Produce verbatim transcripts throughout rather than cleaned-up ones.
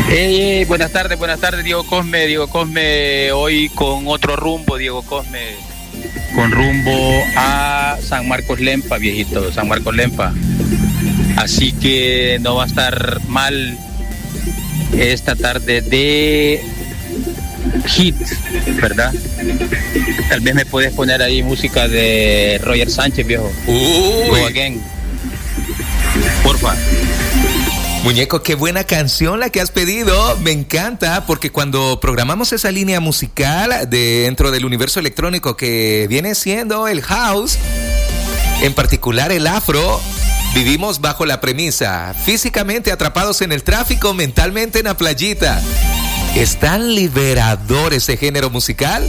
Hey, hey, buenas tardes, buenas tardes, Diego Cosme, Diego Cosme, hoy con otro rumbo, Diego Cosme, con rumbo a San Marcos Lempa, viejito, San Marcos Lempa. Así que no va a estar mal esta tarde de hit, ¿verdad? Tal vez me puedes poner ahí música de Roger Sánchez, viejo. Uy. Go Again. Porfa. Muñeco, qué buena canción la que has pedido, me encanta, porque cuando programamos esa línea musical dentro del universo electrónico que viene siendo el house, en particular el afro, vivimos bajo la premisa, físicamente atrapados en el tráfico, mentalmente en la playita. ¿Es tan liberador ese género musical?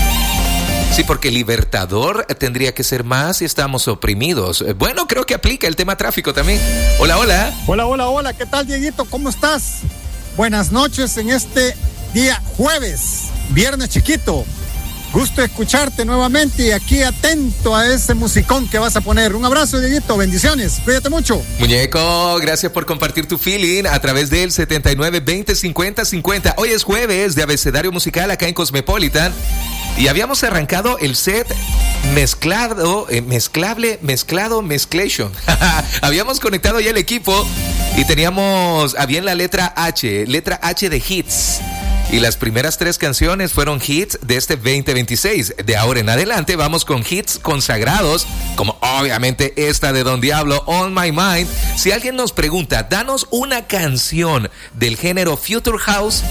Sí, porque libertador tendría que ser más si estamos oprimidos. Bueno, creo que aplica el tema tráfico también. Hola, hola. Hola, hola, hola. ¿Qué tal, Dieguito? ¿Cómo estás? Buenas noches en este día jueves, viernes chiquito. Gusto escucharte nuevamente y aquí atento a ese musicón que vas a poner. Un abrazo, Dieguito. Bendiciones. Cuídate mucho. Muñeco, gracias por compartir tu feeling a través del setenta y nueve veinte cincuenta cincuenta. Hoy es jueves de abecedario musical acá en Cosmopolitan. Y habíamos arrancado el set mezclado, eh, mezclable, mezclado, mezclation. Habíamos conectado ya el equipo y teníamos, había en la letra H, letra H de hits. Y las primeras tres canciones fueron hits de este veinte veintiséis. De ahora en adelante vamos con hits consagrados, como obviamente esta de Don Diablo, On My Mind. Si alguien nos pregunta, danos una canción del género Future House,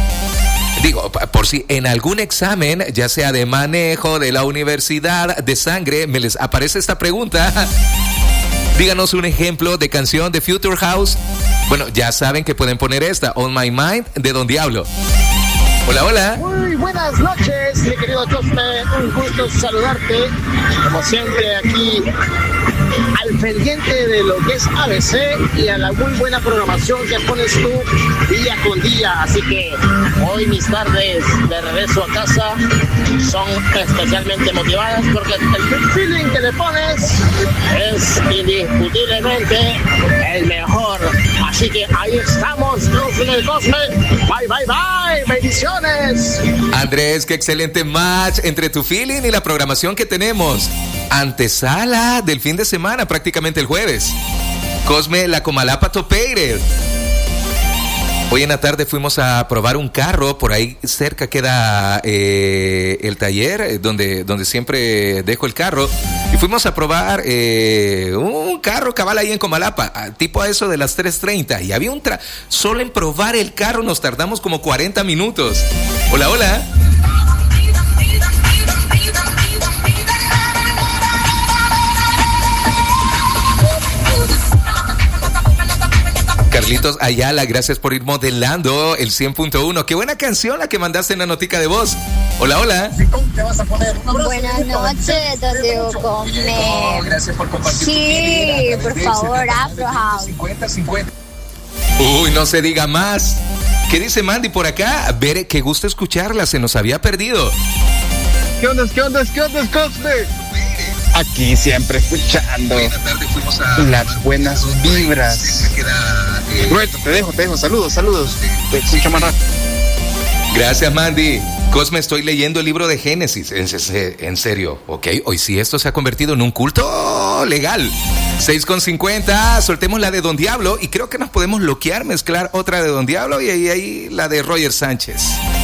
digo, por si en algún examen, ya sea de manejo, de la universidad, de sangre, me les aparece esta pregunta, díganos un ejemplo de canción de Future House. Bueno, ya saben que pueden poner esta, On My Mind, de Don Diablo. Hola, hola. Muy buenas noches, mi querido Cosme. Un gusto saludarte. Como siempre, aquí al pendiente de lo que es A B C y a la muy buena programación que pones tú día con día. Así que hoy mis tardes de regreso a casa son especialmente motivadas porque el feeling que le pones es indiscutiblemente el mejor. Así que ahí estamos, los en el Cosme. Bye, bye, bye. Bendiciones. Andrés, qué excelente match entre tu feeling y la programación que tenemos. Antesala del fin de semana, prácticamente el jueves. Cosme, la Comalapa Topeire. Hoy en la tarde fuimos a probar un carro, por ahí cerca queda eh, el taller donde, donde siempre dejo el carro. Y fuimos a probar eh, un carro cabal ahí en Comalapa, tipo a eso de las tres treinta. Y había un tra... Solo en probar el carro nos tardamos como cuarenta minutos. Hola, hola. Carlitos Ayala, gracias por ir modelando el cien punto uno. Qué buena canción la que mandaste en la notica de voz. Hola, hola. Buenas noches, don Diego Cosme. Gracias por compartir. Sí, por favor, Afro House. cincuenta cincuenta. Uy, no se diga más. ¿Qué dice Mandy por acá? Bere, qué gusto escucharla, se nos había perdido. ¿Qué onda, qué onda, qué onda, Cosme? Aquí siempre escuchando las buenas vibras. Roberto, te dejo, te dejo. Saludos, saludos. Te escucho más rápido. Gracias, Mandy. Cosme, estoy leyendo el libro de Génesis. En, en serio, ok. Hoy sí esto se ha convertido en un culto legal. seis con cincuenta, soltemos la de Don Diablo y creo que nos podemos bloquear, mezclar otra de Don Diablo y ahí, ahí la de Roger Sánchez.